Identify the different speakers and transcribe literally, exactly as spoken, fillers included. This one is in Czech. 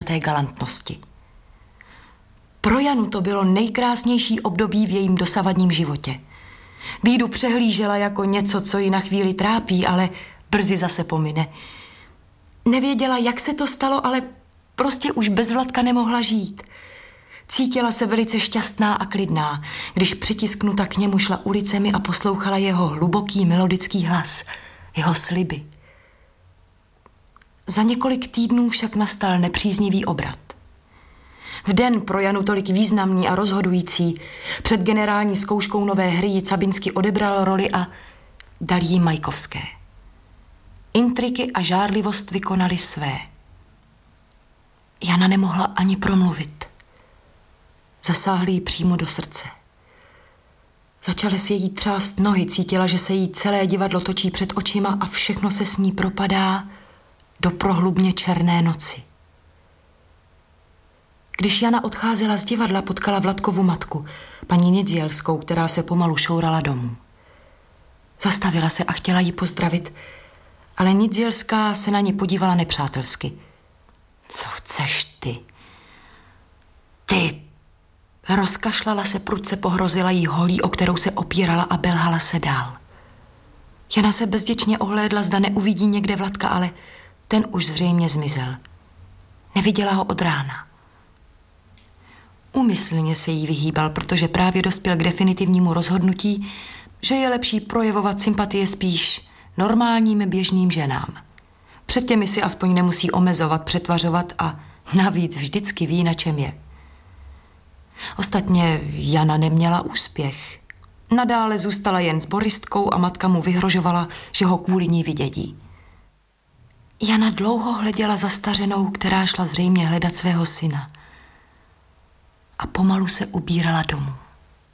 Speaker 1: napjaté galantnosti. Pro Janu to bylo nejkrásnější období v jejím dosavadním životě. Bídu přehlížela jako něco, co ji na chvíli trápí, ale brzy zase pomine. Nevěděla, jak se to stalo, ale prostě už bez Vladka nemohla žít. Cítila se velice šťastná a klidná, když přitisknuta k němu šla ulicemi a poslouchala jeho hluboký melodický hlas, jeho sliby. Za několik týdnů však nastal nepříznivý obrat. V den pro Janu tolik významný a rozhodující před generální zkouškou nové hry ji Cabinsky odebral roli a dal jí Majkovské. Intriky a žárlivost vykonaly své. Jana nemohla ani promluvit. Zasáhly jí přímo do srdce. Začaly si jí třást nohy, cítila, že se jí celé divadlo točí před očima a všechno se s ní propadá do prohlubně černé noci. Když Jana odcházela z divadla, potkala Vladkovu matku, paní Nidzielskou, která se pomalu šourala domů. Zastavila se a chtěla jí pozdravit, ale Nidzielská se na ní podívala nepřátelsky. Co chceš ty? Ty! Rozkašlala se prudce, pohrozila jí holí, o kterou se opírala a belhala se dál. Jana se bezděčně ohlédla, zda neuvidí někde Vladka, ale ten už zřejmě zmizel. Neviděla ho od rána. Úmyslně se jí vyhýbal, protože právě dospěl k definitivnímu rozhodnutí, že je lepší projevovat sympatie spíš normálním běžným ženám. Před těmi si aspoň nemusí omezovat, přetvařovat a navíc vždycky ví, na čem je. Ostatně Jana neměla úspěch. Nadále zůstala jen s boristkou a matka mu vyhrožovala, že ho kvůli ní vydědí. Jana dlouho hleděla za stařenou, která šla zřejmě hledat svého syna. A pomalu se ubírala domů.